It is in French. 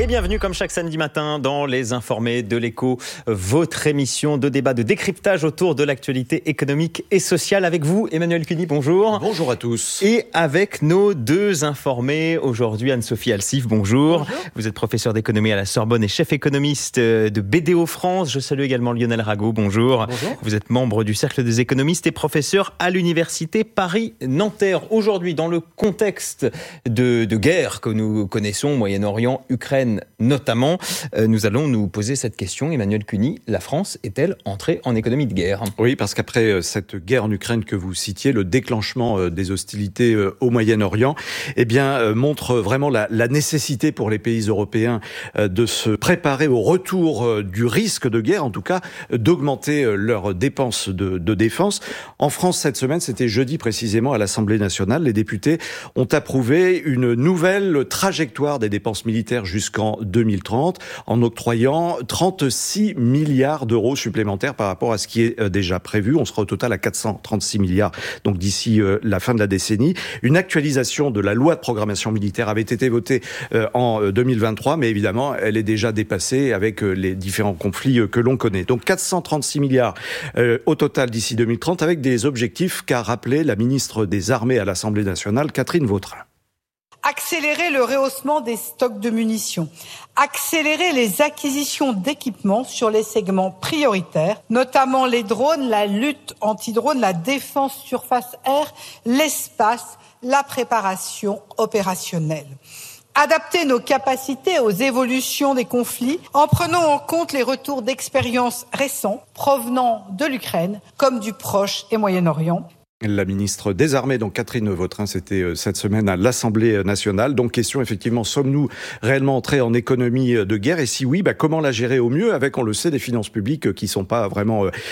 Et bienvenue comme chaque samedi matin dans Les Informés de l'Écho, votre émission de débat, de décryptage autour de l'actualité économique et sociale. Avec vous, Emmanuel Cuny, bonjour. Bonjour à tous. Et avec nos deux informés aujourd'hui, Anne-Sophie Alsif, bonjour. Bonjour. Vous êtes professeur d'économie à la Sorbonne et chef économiste de BDO France. Je salue également Lionel Rago, bonjour. Bonjour. Vous êtes membre du Cercle des économistes et professeur à l'Université Paris-Nanterre. Aujourd'hui, dans le contexte de guerre que nous connaissons, Moyen-Orient, Ukraine notamment, nous allons nous poser cette question. Emmanuel Cuny, la France est-elle entrée en économie de guerre ? Oui, parce qu'après cette guerre en Ukraine que vous citiez, le déclenchement des hostilités au Moyen-Orient, montre vraiment la nécessité pour les pays européens de se préparer au retour du risque de guerre, en tout cas d'augmenter leurs dépenses de défense. En France, cette semaine, c'était jeudi précisément à l'Assemblée nationale, les députés ont approuvé une nouvelle trajectoire des dépenses militaires jusqu'en 2030, en octroyant 36 milliards d'euros supplémentaires par rapport à ce qui est déjà prévu. On sera au total à 436 milliards, donc d'ici la fin de la décennie. Une actualisation de la loi de programmation militaire avait été votée en 2023, mais évidemment, elle est déjà dépassée avec les différents conflits que l'on connaît. Donc 436 milliards au total d'ici 2030, avec des objectifs qu'a rappelé la ministre des Armées à l'Assemblée nationale, Catherine Vautrin. Accélérer le rehaussement des stocks de munitions, accélérer les acquisitions d'équipements sur les segments prioritaires, notamment les drones, la lutte anti-drone, la défense surface-air, l'espace, la préparation opérationnelle. Adapter nos capacités aux évolutions des conflits en prenant en compte les retours d'expériences récents provenant de l'Ukraine comme du Proche et Moyen-Orient. La ministre des Armées, donc Catherine Vautrin, c'était cette semaine à l'Assemblée nationale. Donc question, effectivement, sommes-nous réellement entrés en économie de guerre ? Et si oui, comment la gérer au mieux avec, on le sait, des finances publiques qui sont pas vraiment